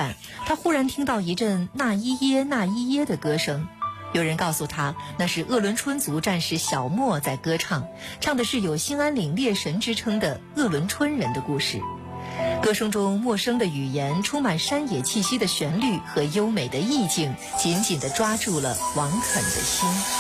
站，他忽然听到一阵那依耶那依耶的歌声。有人告诉他，那是鄂伦春族战士小莫在歌唱，唱的是有兴安岭猎神之称的鄂伦春人的故事。歌声中陌生的语言、充满山野气息的旋律和优美的意境，紧紧地抓住了王肯的心。